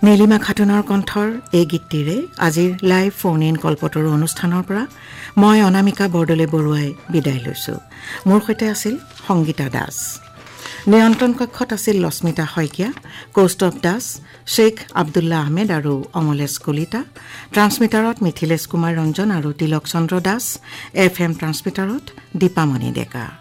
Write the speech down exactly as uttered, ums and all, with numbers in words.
নীলিমা খাতুনৰ কণ্ঠৰ এই গীতটিৰে আজিৰ লাইভ ফোন ইন কল্পতৰু অনুষ্ঠানৰ পৰা মই অনামিকা বৰদলৈ বৰুৱাই বিদায় লৈছো। মোৰ সৈতে আছিল সংগীতা দাস, নিয়ন্ত্ৰণ কক্ষত আছিল লস্মিতা শইকীয়া, কৌস্তভ দাস, শ্বেখ আব্দুল্লাহ আহমেদ আৰু অমলেশ কলিতা, ট্ৰান্সমিটাৰত মিথিলেশ কুমাৰ ৰঞ্জন আৰু তিলক চন্দ্ৰ দাস, এফ এম ট্ৰান্সমিটাৰত দীপামণি ডেকা।